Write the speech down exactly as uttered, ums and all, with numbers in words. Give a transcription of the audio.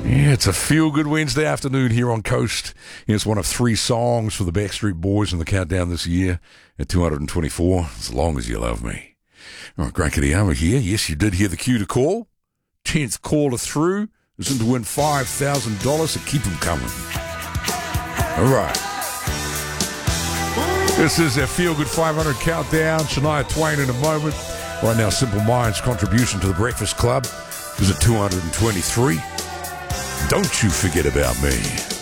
Yeah, it's a feel-good Wednesday afternoon here on Coast. It's one of three songs for the Backstreet Boys in the countdown this year at two hundred twenty-four, As Long As You Love Me. All right, Grant Kadiyama here. Yes, you did hear the cue to call. tenth caller through is in to win five thousand dollars, so keep them coming. All right. This is our feel-good five hundred countdown. Shania Twain in a moment. Right now, Simple Minds' contribution to the Breakfast Club is at two hundred twenty-three. Don't you forget about me.